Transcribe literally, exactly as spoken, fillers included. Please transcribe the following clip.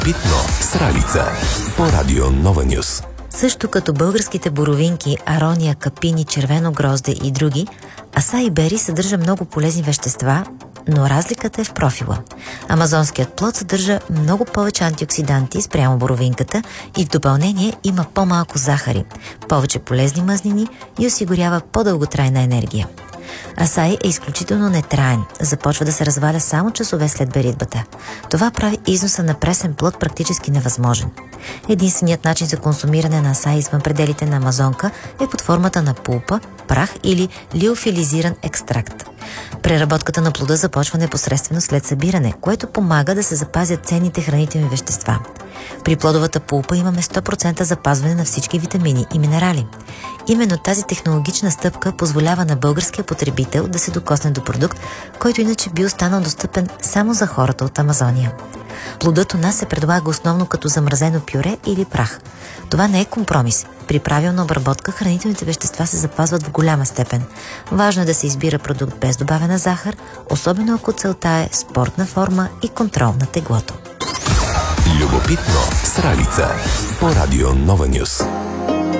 Любопитно с Ралица по Радио Нова Нюс. Също като българските боровинки, арония, капини, червено грозде и други, асаи бери съдържа много полезни вещества, но разликата е в профила. Амазонският плод съдържа много повече антиоксиданти спрямо боровинката и в допълнение има по-малко захари, повече полезни мазнини и осигурява по-дълготрайна енергия. Асаи е изключително нетраен, започва да се разваля само часове след беритбата. Това прави износа на пресен плод практически невъзможен. Единственият начин за консумиране на асаи извън пределите на Амазонка е под формата на пулпа, прах или лиофилизиран екстракт. Преработката на плода започва непосредствено след събиране, което помага да се запазят ценните хранителни вещества. При плодовата пулпа имаме сто процента запазване на всички витамини и минерали. Именно тази технологична стъпка позволява на българския потребител да се докосне до продукт, който иначе би останал достъпен само за хората от Амазония. Плодът у нас се предлага основно като замразено пюре или прах. Това не е компромис. При правилна обработка хранителните вещества се запазват в голяма степен. Важно е да се избира продукт без добавена захар, особено ако целта е спортна форма и контрол на теглото. Любопитно с Ралица по Радио Нова Нюс.